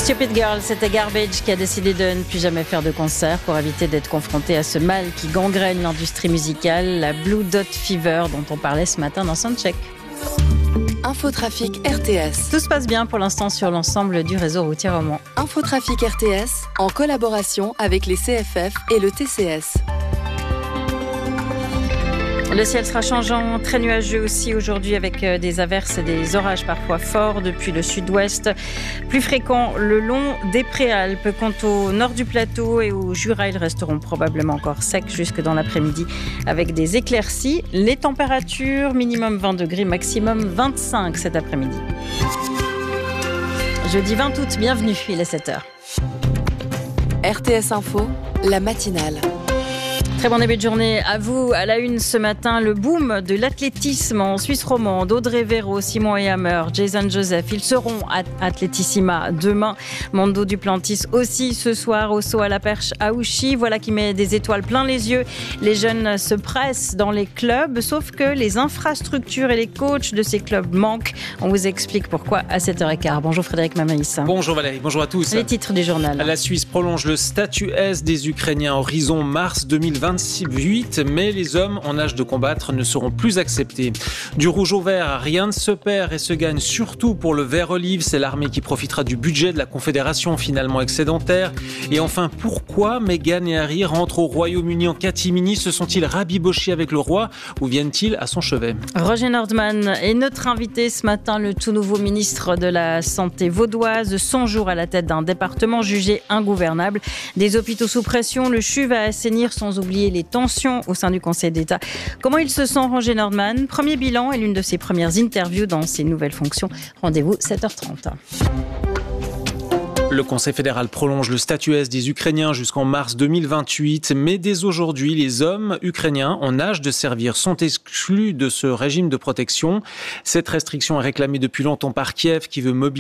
Stupid Girl, c'était Garbage qui a décidé de ne plus jamais faire de concert pour éviter d'être confronté à ce mal qui gangrène l'industrie musicale, la Blue Dot Fever dont on parlait ce matin dans Soundcheck. Infotrafic RTS. Tout se passe bien pour l'instant sur l'ensemble du réseau routier roman. Infotrafic RTS en collaboration avec les CFF et le TCS. Le ciel sera changeant, très nuageux aussi aujourd'hui avec des averses et des orages parfois forts depuis le sud-ouest. Plus fréquent le long des Préalpes. Quant au nord du plateau et au Jura, ils resteront probablement encore secs jusque dans l'après-midi avec des éclaircies. Les températures, minimum 20 degrés, maximum 25 cet après-midi. Jeudi 20 août, bienvenue, il est 7h. RTS Info, la matinale. Très bon début de journée à vous. À la une ce matin, le boom de l'athlétisme en Suisse romande. Audrey Véro, Simon Hammer, Jason Joseph, ils seront à Athletissima demain. Mondo Duplantis aussi ce soir au saut à la perche à Ouchy. Voilà qui met des étoiles plein les yeux. Les jeunes se pressent dans les clubs, sauf que les infrastructures et les coachs de ces clubs manquent. On vous explique pourquoi à 7h15. Bonjour Frédéric Mamaïs. Bonjour Valérie, bonjour à tous. Les titres du journal. La Suisse prolonge le statut S des Ukrainiens horizon mars 2028, mais les hommes en âge de combattre ne seront plus acceptés. Du rouge au vert, rien ne se perd et se gagne surtout pour le vert olive. C'est l'armée qui profitera du budget de la Confédération finalement excédentaire. Et enfin, pourquoi Meghan et Harry rentrent au Royaume-Uni en catimini? Se sont-ils rabibochés avec le roi ou viennent-ils à son chevet? Roger Nordman est notre invité ce matin, le tout nouveau ministre de la Santé vaudoise. 100 jours à la tête d'un département jugé ingouvernable. Des hôpitaux sous pression, le CHU va assainir sans oublier les tensions au sein du Conseil d'État. Comment il se sent, Roger Nordman? Premier bilan et l'une de ses premières interviews dans ses nouvelles fonctions. Rendez-vous 7h30. Le Conseil fédéral prolonge le statut S des Ukrainiens jusqu'en mars 2028, mais dès aujourd'hui, les hommes ukrainiens en âge de servir sont exclus de ce régime de protection. Cette restriction est réclamée depuis longtemps par Kiev qui veut mobiliser